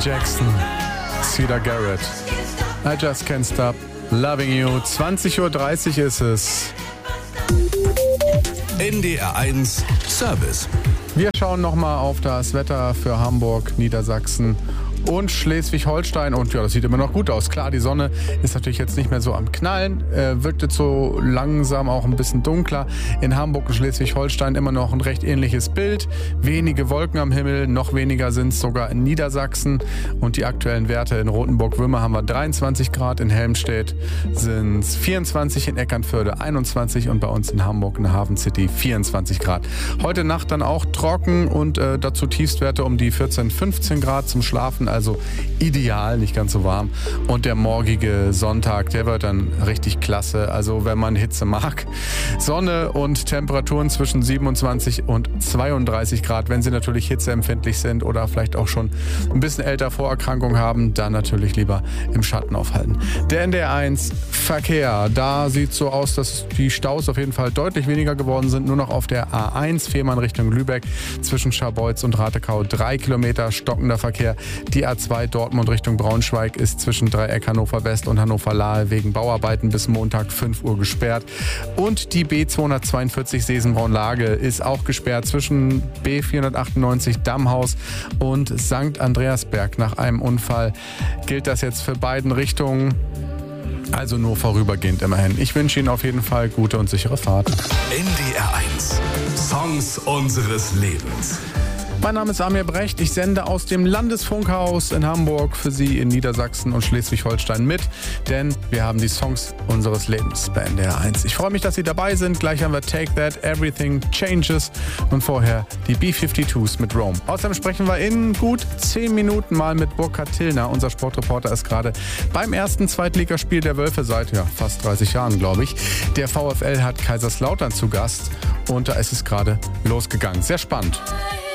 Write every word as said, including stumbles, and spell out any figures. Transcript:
Jackson, Cedar Garrett. I just can't stop loving you. zwanzig Uhr dreißig ist es. N D R eins Service. Wir schauen nochmal auf das Wetter für Hamburg, Niedersachsen und Schleswig-Holstein. Und ja, das sieht immer noch gut aus. Klar, die Sonne ist natürlich jetzt nicht mehr so am Knallen. Äh, wird jetzt so langsam auch ein bisschen dunkler. In Hamburg und Schleswig-Holstein immer noch ein recht ähnliches Bild. Wenige Wolken am Himmel, noch weniger sind es sogar in Niedersachsen. Und die aktuellen Werte in Rothenburg-Würme haben wir dreiundzwanzig Grad, in Helmstedt sind es vierundzwanzig, in Eckernförde einundzwanzig und bei uns in Hamburg in der Hafen City vierundzwanzig Grad. Heute Nacht dann auch trocken und äh, dazu Tiefstwerte um die vierzehn, fünfzehn Grad zum Schlafen. Also ideal, nicht ganz so warm. Und der morgige Sonntag, der wird dann richtig klasse. Also wenn man Hitze mag. Sonne und Temperaturen zwischen siebenundzwanzig und zweiunddreißig Grad. Wenn Sie natürlich hitzeempfindlich sind oder vielleicht auch schon ein bisschen älter Vorerkrankung haben, dann natürlich lieber im Schatten aufhalten. Der N D R eins Verkehr, da sieht so aus, dass die Staus auf jeden Fall deutlich weniger geworden sind. Nur noch auf der A eins, Fehmarn Richtung Lübeck, zwischen Scharbeutz und Ratekau drei Kilometer stockender Verkehr. Die A zwei Dortmund Richtung Braunschweig ist zwischen Dreieck Hannover West und Hannover Lahe wegen Bauarbeiten bis Montag fünf Uhr gesperrt. Und die B zweihundertzweiundvierzig Sesenbraun-Lage ist auch gesperrt zwischen B vierhundertachtundneunzig Dammhaus und Sankt Andreasberg. Nach einem Unfall gilt das jetzt für beiden Richtungen. Also nur vorübergehend immerhin. Ich wünsche Ihnen auf jeden Fall gute und sichere Fahrt. N D R eins. Songs unseres Lebens. Mein Name ist Amir Brecht. Ich sende aus dem Landesfunkhaus in Hamburg für Sie in Niedersachsen und Schleswig-Holstein mit, denn wir haben die Songs unseres Lebens bei N D R eins. Ich freue mich, dass Sie dabei sind. Gleich haben wir Take That, Everything Changes und vorher die B zweiundfünfzig mit Rome. Außerdem sprechen wir in gut zehn Minuten mal mit Burkhard Tillner. Unser Sportreporter ist gerade beim ersten Zweitligaspiel der Wölfe seit ja, fast dreißig Jahren, glaube ich. Der VfL hat Kaiserslautern zu Gast und da ist es gerade losgegangen. Sehr spannend.